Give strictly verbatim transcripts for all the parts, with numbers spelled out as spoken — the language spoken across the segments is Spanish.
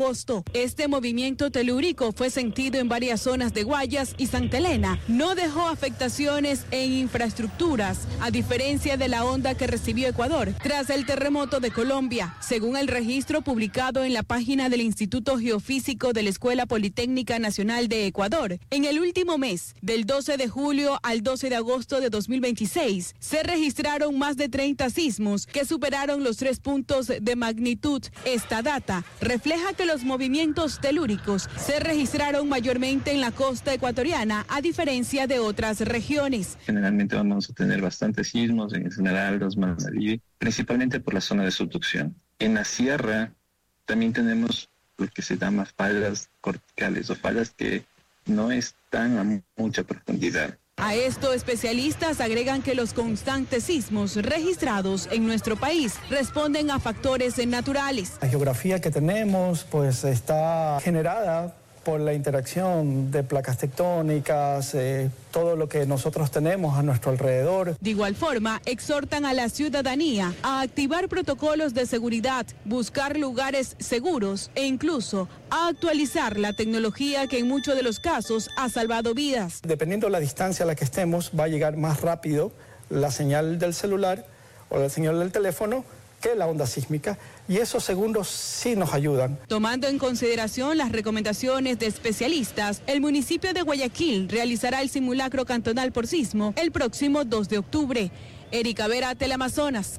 agosto. Este movimiento telúrico fue sentido en varias zonas de Guayas y Santa Elena. No dejó afectaciones en infraestructuras, a diferencia de la onda que recibió Ecuador tras el terremoto de Colombia. Según el registro publicado en la página del Instituto Geofísico de la Escuela Politécnica Nacional de Ecuador, en el último mes, del doce de julio al doce de agosto de dos mil veintiséis, se registraron más de treinta sismos que superaron los tres puntos de magnitud. Esta data refleja que los movimientos telúricos se registraron mayormente en la costa ecuatoriana, a diferencia de otras regiones. Generalmente vamos a tener bastantes sismos en Esmeraldas, Manabí, principalmente por la zona de subducción. En la sierra también tenemos lo que se llama faldas corticales o faldas que no están a mucha profundidad. A esto, especialistas agregan que los constantes sismos registrados en nuestro país responden a factores naturales. La geografía que tenemos pues está generada por la interacción de placas tectónicas, eh, todo lo que nosotros tenemos a nuestro alrededor. De igual forma, exhortan a la ciudadanía a activar protocolos de seguridad, buscar lugares seguros e incluso a actualizar la tecnología que en muchos de los casos ha salvado vidas. Dependiendo de la distancia a la que estemos, va a llegar más rápido la señal del celular o la señal del teléfono que la onda sísmica, y esos segundos sí nos ayudan. Tomando en consideración las recomendaciones de especialistas, el municipio de Guayaquil realizará el simulacro cantonal por sismo el próximo dos de octubre. Erika Vera, Teleamazonas.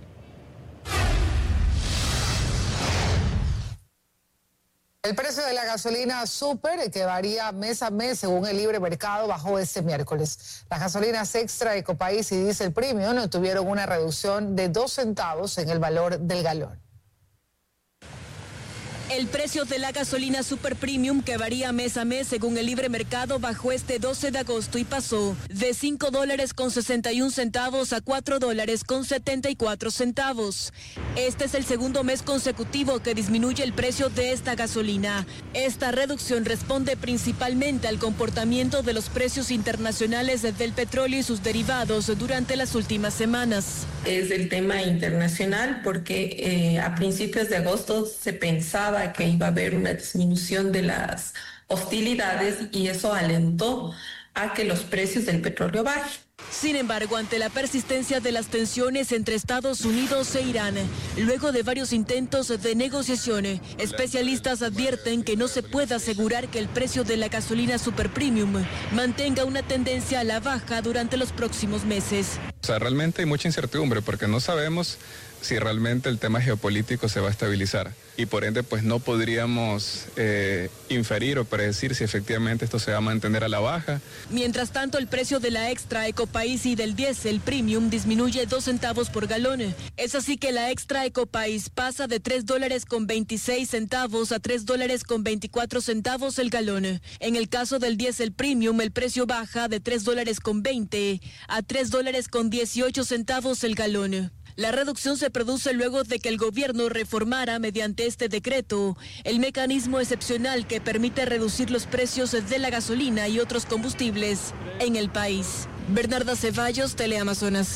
El precio de la gasolina super, que varía mes a mes según el libre mercado, bajó este miércoles. Las gasolinas extra, Ecopaís y Diesel Premium tuvieron una reducción de dos centavos en el valor del galón. El precio de la gasolina Super Premium, que varía mes a mes según el libre mercado, bajó este doce de agosto y pasó de cinco dólares con sesenta y un centavos a cuatro dólares con setenta y cuatro centavos. Este es el segundo mes consecutivo que disminuye el precio de esta gasolina. Esta reducción responde principalmente al comportamiento de los precios internacionales del petróleo y sus derivados durante las últimas semanas. Es el tema internacional porque eh, a principios de agosto se pensaba que iba a haber una disminución de las hostilidades y eso alentó a que los precios del petróleo bajen. Sin embargo, ante la persistencia de las tensiones entre Estados Unidos e Irán, luego de varios intentos de negociación, especialistas advierten que no se puede asegurar que el precio de la gasolina Super Premium mantenga una tendencia a la baja durante los próximos meses. O sea, realmente hay mucha incertidumbre porque no sabemos si realmente el tema geopolítico se va a estabilizar y por ende pues no podríamos eh, inferir o predecir si efectivamente esto se va a mantener a la baja. Mientras tanto, el precio de la extra Ecopaís y del diésel premium disminuye dos centavos por galón. Es así que la extra Ecopaís pasa de tres dólares con veintiséis centavos a tres dólares con veinticuatro centavos el galón. En el caso del diésel premium, el precio baja de tres dólares con veinte a tres dólares con dieciocho centavos el galón. La reducción se produce luego de que el gobierno reformara mediante este decreto el mecanismo excepcional que permite reducir los precios de la gasolina y otros combustibles en el país. Bernarda Ceballos, Teleamazonas.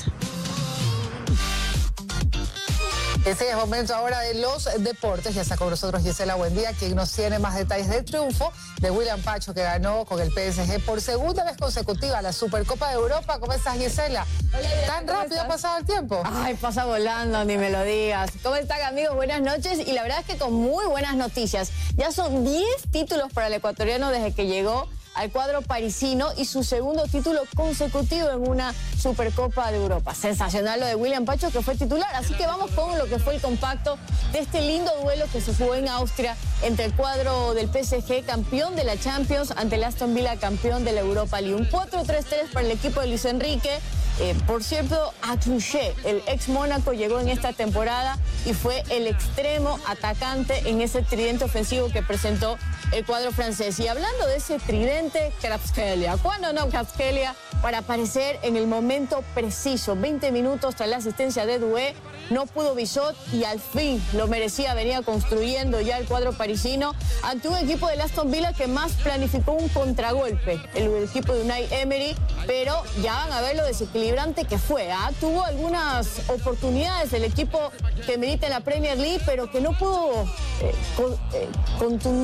Este es el momento ahora de los deportes. Ya está con nosotros Gisela Buendía, quien nos tiene más detalles del triunfo de William Pacho, que ganó con el P S G por segunda vez consecutiva la Supercopa de Europa. ¿Cómo estás, Gisela? Hola, ¿Tan rápido ha pasado el tiempo? Ay, pasa volando, ni me lo digas. ¿Cómo están, amigos? Buenas noches. Y la verdad es que con muy buenas noticias. Ya son diez títulos para el ecuatoriano desde que llegó al cuadro parisino y su segundo título consecutivo en una Supercopa de Europa. Sensacional lo de William Pacho, que fue titular. Así que vamos con lo que fue el compacto de este lindo duelo que se jugó en Austria entre el cuadro del P S G, campeón de la Champions, ante el Aston Villa, campeón de la Europa League. Un cuatro tres tres para el equipo de Luis Enrique. Eh, por cierto, Atouché, el ex Mónaco, llegó en esta temporada y fue el extremo atacante en ese tridente ofensivo que presentó el cuadro francés. Y hablando de ese tridente, Kvaratskhelia. ¿Cuándo no Kvaratskhelia? Para aparecer en el momento preciso, veinte minutos tras la asistencia de Doué, no pudo Bissot y al fin lo merecía, venía construyendo ya el cuadro parisino ante un equipo de Aston Villa que más planificó un contragolpe, el, el equipo de Unai Emery, pero ya van a ver lo desequilibrante que fue. ¿eh? Tuvo algunas oportunidades el equipo que milita en la Premier League, pero que no pudo eh, con, eh, contundir